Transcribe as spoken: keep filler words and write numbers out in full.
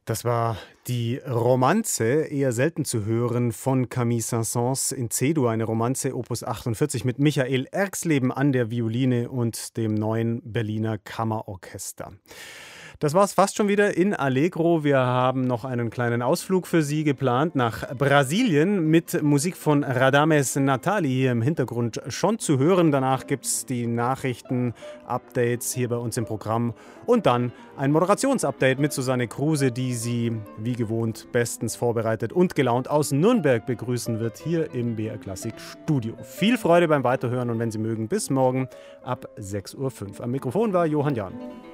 Das war die Romanze, eher selten zu hören, von Camille Saint-Saëns in C-Dur, eine Romanze Opus achtundvierzig mit Michael Erxleben an der Violine und dem neuen Berliner Kammerorchester. Das war's fast schon wieder in Allegro. Wir haben noch einen kleinen Ausflug für Sie geplant nach Brasilien mit Musik von Radames Natali hier im Hintergrund schon zu hören. Danach gibt's die Nachrichten, Updates hier bei uns im Programm und dann ein Moderationsupdate mit Susanne Kruse, die Sie wie gewohnt bestens vorbereitet und gelaunt aus Nürnberg begrüßen wird hier im B R Klassik Studio. Viel Freude beim Weiterhören und wenn Sie mögen, bis morgen ab sechs Uhr fünf. Am Mikrofon war Johann Jahn.